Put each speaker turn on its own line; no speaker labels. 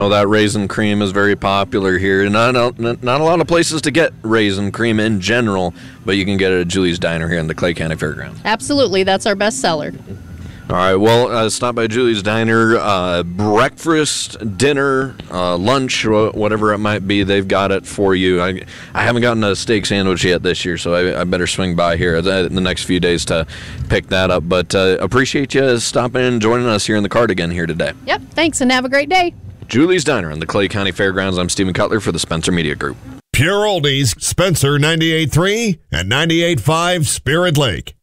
Oh, that raisin cream is very popular here. Not a lot of places to get raisin cream in general, but you can get it at Julie's Diner here in the Clay County Fairgrounds.
Absolutely. That's our best seller.
All right, well, stop by Julie's Diner. Breakfast, dinner, lunch, whatever it might be, they've got it for you. I haven't gotten a steak sandwich yet this year, so I better swing by here in the next few days to pick that up. But appreciate you stopping and joining us here in the Cardigan here today.
Yep, thanks, and have a great day.
Julie's Diner in the Clay County Fairgrounds. I'm Stephen Cutler for the Spencer Media Group.
Pure Oldies, Spencer 98.3 and 98.5 Spirit Lake.